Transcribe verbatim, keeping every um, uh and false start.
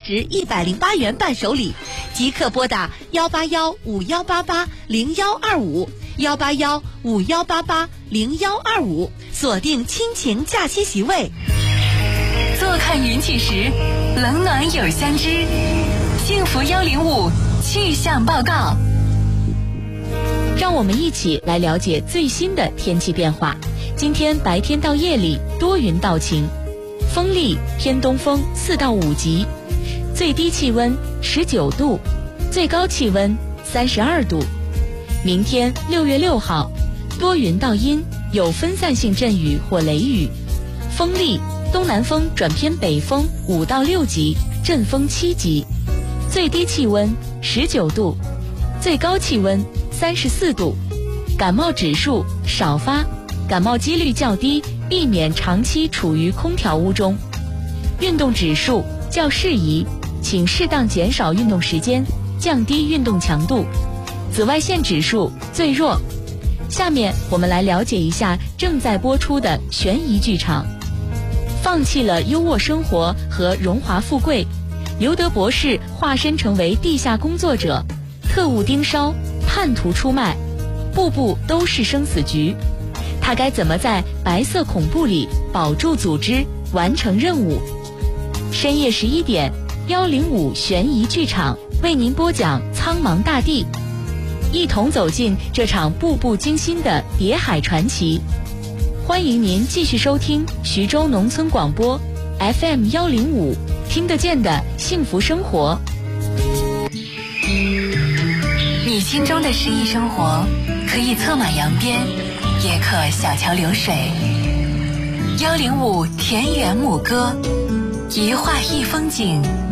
值一百零八元伴手礼，即刻拨打幺八幺五幺八八零幺二五幺八幺五幺八八零幺二五，锁定亲情假期席位。 坐看云起时，冷暖有相知。幸福幺零五气象报告， 让我们一起来了解最新的天气变化。今天白天到夜里多云到晴，风力偏东风四到五级，最低气温十九度，最高气温三十二度。明天六月六号，多云到阴，有分散性阵雨或雷雨，风力东南风转偏北风五到六级，阵风七级，最低气温十九度，最高气温三十四度。感冒指数少发，感冒几率较低，避免长期处于空调屋中。运动指数较适宜，请适当减少运动时间，降低运动强度。紫外线指数最弱。下面我们来了解一下正在播出的悬疑剧场。放弃了优渥生活和荣华富贵，刘德博士化身成为地下工作者，特务盯梢，叛徒出卖，步步都是生死局。他该怎么在白色恐怖里保住组织，完成任务？深夜十一点，幺零五悬疑剧场为您播讲《苍茫大地》，一同走进这场步步惊心的谍海传奇。欢迎您继续收听徐州农村广播 F M 幺零五，听得见的幸福生活。 你心中的诗意生活，可以策马扬鞭，也可小桥流水。幺零五田园牧歌，一画一风景。